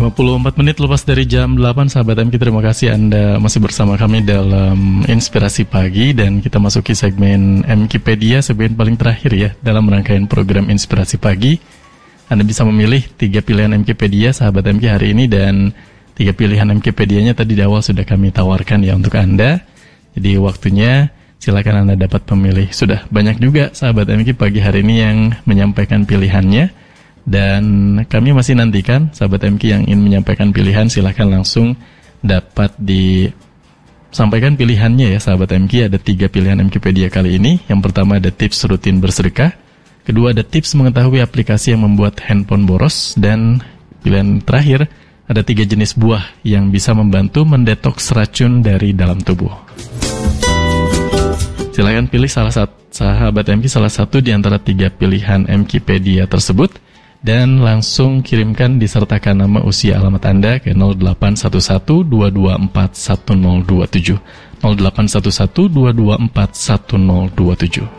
54 menit lepas dari jam 8, sahabat MK, terima kasih Anda masih bersama kami dalam Inspirasi Pagi. Dan kita masuki segmen MKpedia, segmen paling terakhir ya dalam rangkaian program Inspirasi Pagi. Anda bisa memilih 3 pilihan MKpedia, sahabat MK, hari ini. Dan 3 pilihan MKpedianya tadi di awal sudah kami tawarkan ya untuk Anda. Jadi waktunya silakan Anda dapat memilih. Sudah banyak juga sahabat MK pagi hari ini yang menyampaikan pilihannya. Dan kami masih nantikan sahabat MK yang ingin menyampaikan pilihan, silahkan langsung dapat disampaikan pilihannya ya sahabat MK. Ada 3 pilihan MKpedia kali ini. Yang pertama ada tips rutin bersedekah, kedua ada tips mengetahui aplikasi yang membuat handphone boros, dan pilihan terakhir ada 3 jenis buah yang bisa membantu mendetoks racun dari dalam tubuh. Silahkan pilih sahabat MK salah satu di antara 3 pilihan MKpedia tersebut. Dan langsung kirimkan disertakan nama, usia, alamat Anda ke 0811-224-1027 0811-224-1027.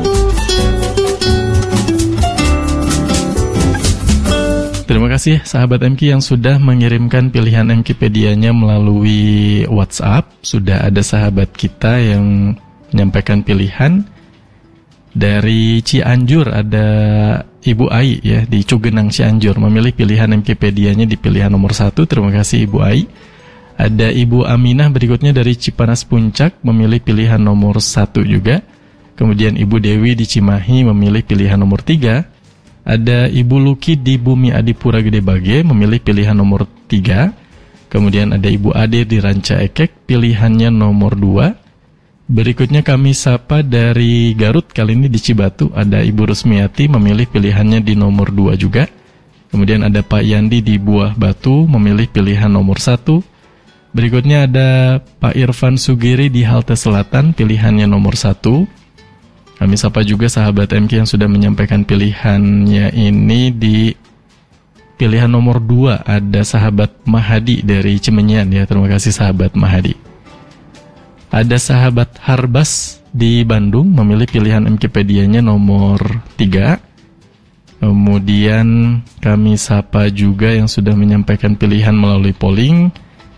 Terima kasih sahabat MK yang sudah mengirimkan pilihan MKpedianya melalui WhatsApp. Sudah ada sahabat kita yang menyampaikan pilihan. Dari Cianjur ada Ibu Ai ya, di Cugenang Cianjur, memilih pilihan MKpedianya di pilihan nomor 1. Terima kasih Ibu Ai. Ada Ibu Aminah berikutnya dari Cipanas Puncak, memilih pilihan nomor 1 juga. Kemudian Ibu Dewi di Cimahi memilih pilihan nomor 3. Ada Ibu Luki di Bumi Adipura Gede Bage, memilih pilihan nomor 3. Kemudian ada Ibu Ade di Ranca Ekek, pilihannya nomor 2. Berikutnya kami sapa dari Garut, kali ini di Cibatu. Ada Ibu Rusmiati memilih pilihannya di nomor 2 juga. Kemudian ada Pak Yandi di Buah Batu memilih pilihan nomor 1. Berikutnya ada Pak Irfan Sugiri di Halte Selatan, pilihannya nomor 1. Kami sapa juga sahabat MK yang sudah menyampaikan pilihannya ini di pilihan nomor 2. Ada sahabat Mahadi dari Cimenyan ya, terima kasih sahabat Mahadi. Ada sahabat Harbas di Bandung memilih pilihan MKpedianya nomor 3. Kemudian kami sapa juga yang sudah menyampaikan pilihan melalui polling.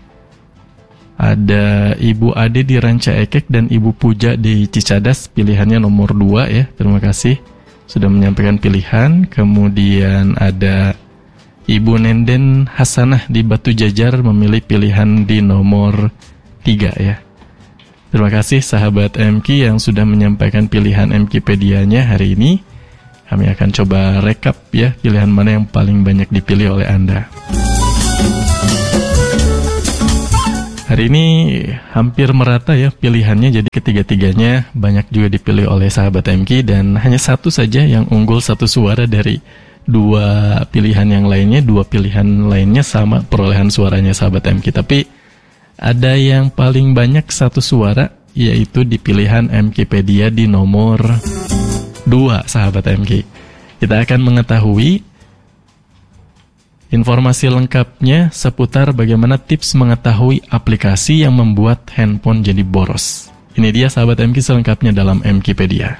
Ada Ibu Ade di Ranca Ekek dan Ibu Puja di Cicadas, pilihannya nomor 2 ya. Terima kasih sudah menyampaikan pilihan. Kemudian ada Ibu Nenden Hasanah di Batu Jajar memilih pilihan di nomor 3 ya. Terima kasih sahabat MK yang sudah menyampaikan pilihan MKpedianya hari ini. Kami akan coba rekap ya, pilihan mana yang paling banyak dipilih oleh Anda. Hari ini hampir merata ya pilihannya, jadi ketiga-tiganya banyak juga dipilih oleh sahabat MK. Dan hanya satu saja yang unggul 1 suara dari 2 pilihan yang lainnya. 2 pilihan lainnya sama perolehan suaranya sahabat MK, tapi ada yang paling banyak 1 suara, yaitu di pilihan MKpedia di nomor 2 sahabat MK. Kita akan mengetahui informasi lengkapnya seputar bagaimana tips mengetahui aplikasi yang membuat handphone jadi boros. Ini dia sahabat MK selengkapnya dalam MKpedia.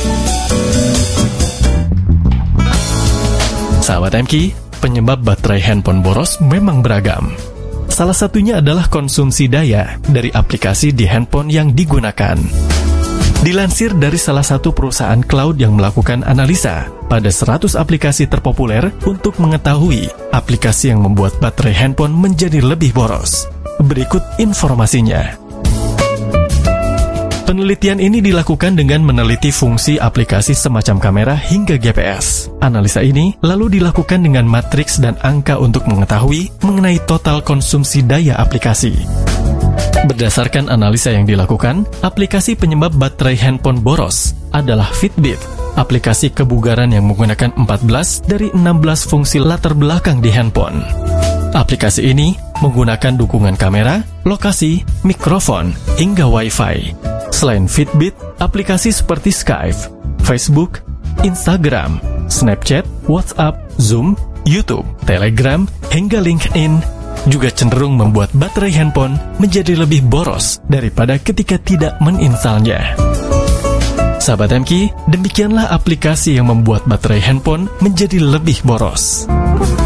Sahabat MK, penyebab baterai handphone boros memang beragam. Salah satunya adalah konsumsi daya dari aplikasi di handphone yang digunakan. Dilansir dari salah satu perusahaan cloud yang melakukan analisa pada 100 aplikasi terpopuler untuk mengetahui aplikasi yang membuat baterai handphone menjadi lebih boros. Berikut informasinya. Penelitian ini dilakukan dengan meneliti fungsi aplikasi semacam kamera hingga GPS. Analisa ini lalu dilakukan dengan matriks dan angka untuk mengetahui mengenai total konsumsi daya aplikasi. Berdasarkan analisa yang dilakukan, aplikasi penyebab baterai handphone boros adalah Fitbit, aplikasi kebugaran yang menggunakan 14 dari 16 fungsi latar belakang di handphone. Aplikasi ini menggunakan dukungan kamera, lokasi, mikrofon, hingga Wi-Fi. Selain Fitbit, aplikasi seperti Skype, Facebook, Instagram, Snapchat, WhatsApp, Zoom, YouTube, Telegram, hingga LinkedIn juga cenderung membuat baterai handphone menjadi lebih boros daripada ketika tidak meninstallnya. Sahabat MK, demikianlah aplikasi yang membuat baterai handphone menjadi lebih boros.